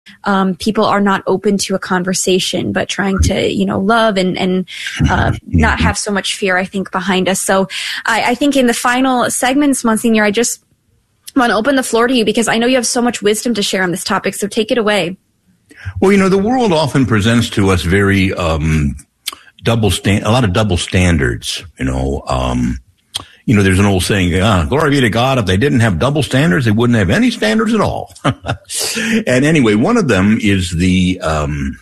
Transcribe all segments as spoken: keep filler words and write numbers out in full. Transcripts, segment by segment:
um, people are not open to a conversation, but trying to, you know, love and, and uh, not have so much fear, I think, behind us. So I, I think in the final segments, Monsignor, I just want to open the floor to you because I know you have so much wisdom to share on this topic. So take it away. Well, you know, the world often presents to us very um, double stand, a lot of double standards, you know, um, You know, there's an old saying, ah, glory be to God, if they didn't have double standards, they wouldn't have any standards at all. And anyway, one of them is the um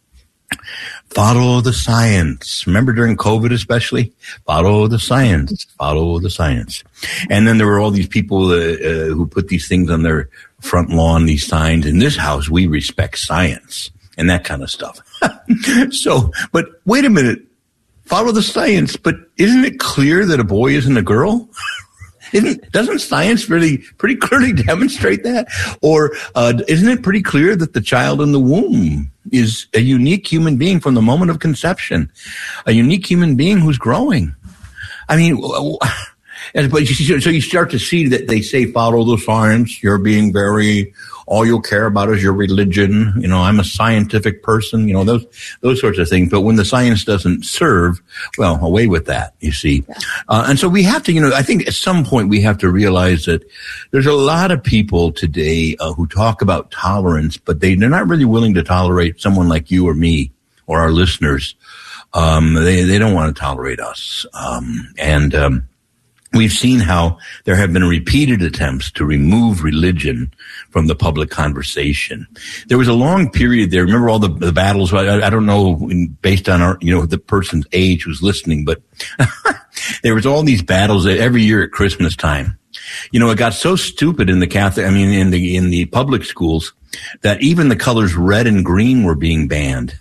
follow the science. Remember during COVID especially? Follow the science. Follow the science. And then there were all these people uh, uh, who put these things on their front lawn, these signs. In this house, we respect science and that kind of stuff. So, but wait a minute. Follow the science, but isn't it clear that a boy isn't a girl? Isn't, doesn't science really pretty clearly demonstrate that? Or uh, isn't it pretty clear that the child in the womb is a unique human being from the moment of conception, a unique human being who's growing? I mean, but you, so you start to see that they say follow the science. You're being very, all you'll care about is your religion. You know, I'm a scientific person, you know, those, those sorts of things. But when the science doesn't serve, well, away with that, you see. Yeah. Uh, and so we have to, you know, I think at some point we have to realize that there's a lot of people today uh, who talk about tolerance, but they, they're not really willing to tolerate someone like you or me or our listeners. Um, they, they don't want to tolerate us. Um, and, um, we've seen how there have been repeated attempts to remove religion from the public conversation. There was a long period there. Remember all the, the battles? I, I don't know, based on our, you know, the person's age who's listening, but there was all these battles every year at Christmas time. You know, it got so stupid in the Catholic, I mean, in the, in the public schools that even the colors red and green were being banned.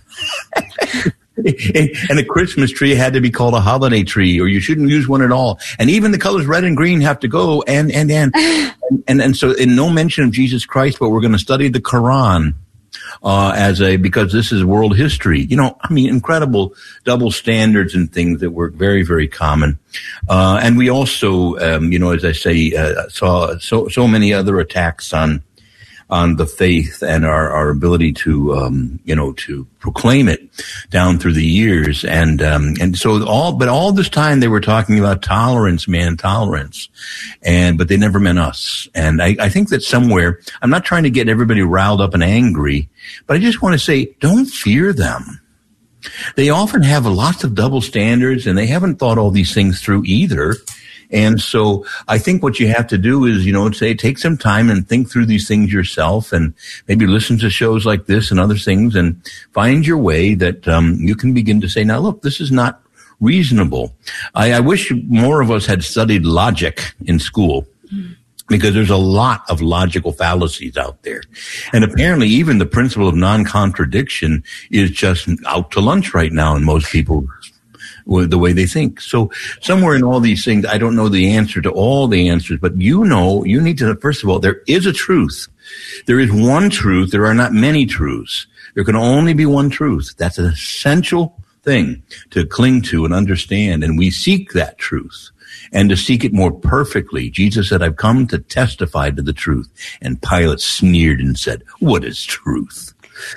And a Christmas tree had to be called a holiday tree, or you shouldn't use one at all. And even the colors red and green have to go. And, and, and, and, and, and so in no mention of Jesus Christ, but we're going to study the Quran, uh, as a, because this is world history. You know, I mean, incredible double standards and things that were very, very common. Uh, and we also, um, you know, as I say, uh, saw so, so many other attacks on, on the faith and our, our ability to, um, you know, to proclaim it down through the years. And, um, and so all, but all this time they were talking about tolerance, man, tolerance. And, but they never meant us. And I, I think that somewhere, I'm not trying to get everybody riled up and angry, but I just want to say, don't fear them. They often have lots of double standards and they haven't thought all these things through either. And so I think what you have to do is, you know, say, take some time and think through these things yourself and maybe listen to shows like this and other things and find your way that um, you can begin to say, now, look, this is not reasonable. I, I wish more of us had studied logic in school. Mm. Because there's a lot of logical fallacies out there. And apparently even the principle of non-contradiction is just out to lunch right now in most people, the way they think. So somewhere in all these things, I don't know the answer to all the answers, but you know, you need to, first of all, there is a truth. There is one truth. There are not many truths. There can only be one truth. That's an essential thing to cling to and understand. And we seek that truth. And to seek it more perfectly, Jesus said, I've come to testify to the truth. And Pilate sneered and said, what is truth?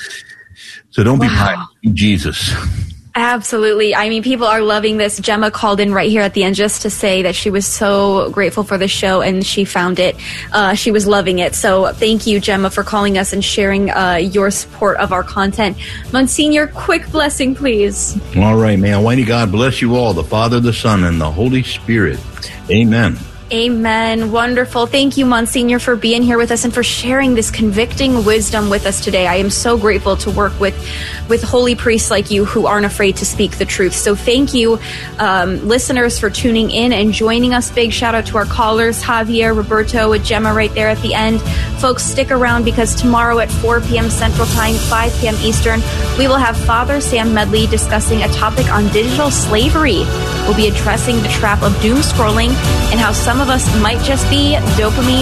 So don't wow. be Pilate, be Jesus. Absolutely. I mean, people are loving this. Gemma called in right here at the end just to say that she was so grateful for the show and she found it. Uh, she was loving it. So thank you, Gemma, for calling us and sharing uh, your support of our content. Monsignor, quick blessing, please. All right, may Almighty God bless you all, the Father, the Son, and the Holy Spirit. Amen. Amen. Wonderful. Thank you, Monsignor, for being here with us and for sharing this convicting wisdom with us today. I am so grateful to work with, with holy priests like you who aren't afraid to speak the truth. So thank you, um, listeners, for tuning in and joining us. Big shout out to our callers, Javier, Roberto, with Gemma right there at the end. Folks, stick around because tomorrow at four p.m. Central Time, five p.m. Eastern, we will have Father Sam Medley discussing a topic on digital slavery. We'll be addressing the trap of doom scrolling and how some of us might just be dopamine